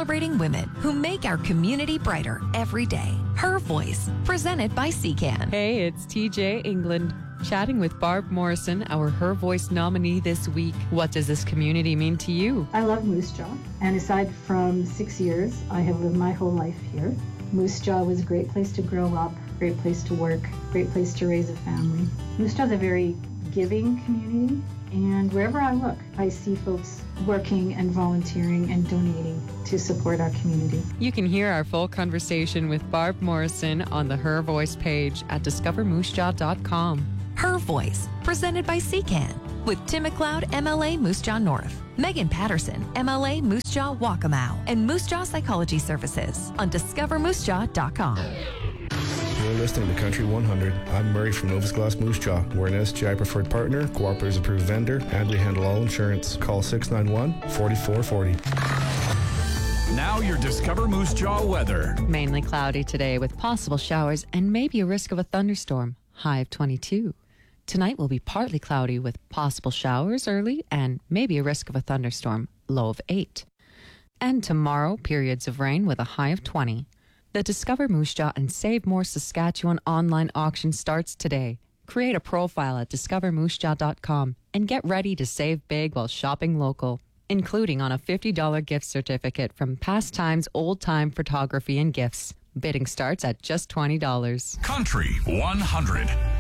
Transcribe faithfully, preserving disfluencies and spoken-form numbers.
celebrating women who make our community brighter every day. Her Voice, presented by C C A N. Hey, it's T J England. Chatting with Barb Morrison, our Her Voice nominee this week. What does this community mean to you? I love Moose Jaw, and aside from six years, I have lived my whole life here. Moose Jaw was a great place to grow up, great place to work, great place to raise a family. Moose Jaw is a very giving community, and wherever I look, I see folks working and volunteering and donating to support our community. You can hear our full conversation with Barb Morrison on the Her Voice page at discover moose jaw dot com. Her Voice, presented by C C A N, with Tim McLeod, M L A Moose Jaw North, Megan Patterson, M L A Moose Jaw Waccamaw, and Moose Jaw Psychology Services on discover moose jaw dot com. You're listening to Country one hundred. I'm Murray from Novus Glass Moose Jaw. We're an S G I preferred partner, Cooperatives approved vendor, and we handle all insurance. Call six nine one, four four four zero. Now your Discover Moose Jaw weather. Mainly cloudy today with possible showers and maybe a risk of a thunderstorm. High of twenty-two. Tonight will be partly cloudy with possible showers early and maybe a risk of a thunderstorm. Low of eight. And tomorrow, periods of rain with a high of twenty. The Discover Moose Jaw and Save More Saskatchewan online auction starts today. Create a profile at discover moose jaw dot com and get ready to save big while shopping local, including on a fifty dollars gift certificate from Pastimes Old Time Photography and Gifts. Bidding starts at just twenty dollars. Country one hundred.